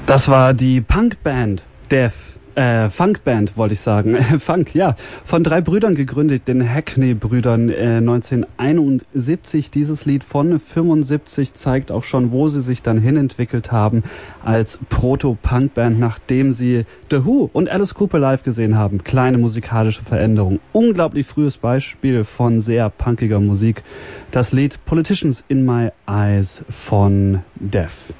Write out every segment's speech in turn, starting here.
Das war die Punkband Funkband wollte ich sagen. Funk, ja. Von 3 Brüdern gegründet, den Hackney-Brüdern 1971. Dieses Lied von 75 zeigt auch schon, wo sie sich dann hinentwickelt haben als Proto-Punk-Band, nachdem sie The Who und Alice Cooper live gesehen haben. Kleine musikalische Veränderung. Unglaublich frühes Beispiel von sehr punkiger Musik. Das Lied Politicians in My Eyes von Def.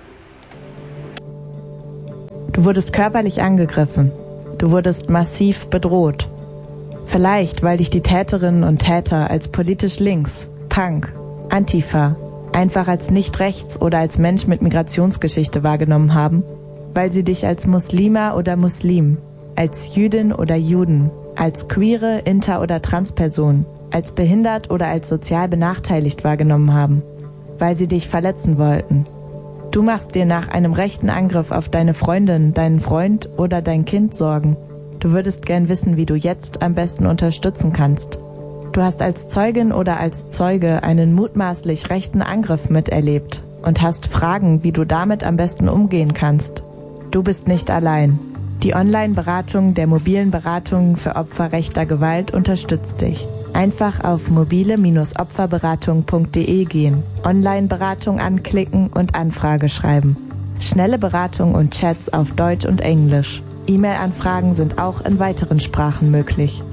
Du wurdest körperlich angegriffen. Du wurdest massiv bedroht. Vielleicht, weil dich die Täterinnen und Täter als politisch links, Punk, Antifa, einfach als nicht rechts oder als Mensch mit Migrationsgeschichte wahrgenommen haben, weil sie dich als Muslima oder Muslim, als Jüdin oder Juden, als queere, inter- oder Transperson, als behindert oder als sozial benachteiligt wahrgenommen haben, weil sie dich verletzen wollten. Du machst dir nach einem rechten Angriff auf deine Freundin, deinen Freund oder dein Kind Sorgen. Du würdest gern wissen, wie du jetzt am besten unterstützen kannst. Du hast als Zeugin oder als Zeuge einen mutmaßlich rechten Angriff miterlebt und hast Fragen, wie du damit am besten umgehen kannst. Du bist nicht allein. Die Online-Beratung der mobilen Beratung für Opfer rechter Gewalt unterstützt dich. Einfach auf mobile-opferberatung.de gehen, Online-Beratung anklicken und Anfrage schreiben. Schnelle Beratung und Chats auf Deutsch und Englisch. E-Mail-Anfragen sind auch in weiteren Sprachen möglich.